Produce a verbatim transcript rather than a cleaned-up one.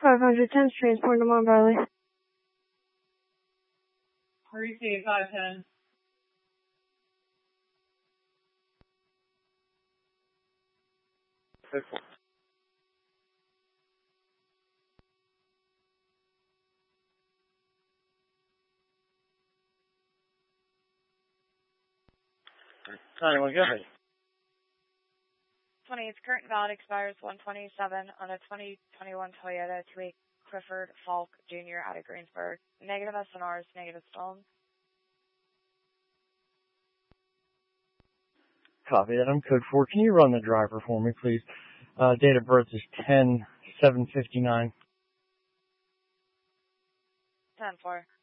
five hundred ten, transport to Mont Valley. Receive five ten. Six one. ninety-one, go ahead. twenty, its current valid expires one twenty-seven on a twenty twenty-one Toyota to a Clifford Falk Junior out of Greensburg. Negative S N Rs, negative stolen. Copy that. I'm code four. Can you run the driver for me, please? Uh, date of birth is ten seven fifty-nine. ten four.